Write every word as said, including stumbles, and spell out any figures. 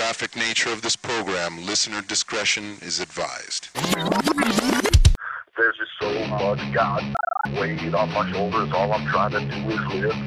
graphic nature of this program, listener discretion is advised. There's just so much God weight on my shoulders. All I'm trying to do is live.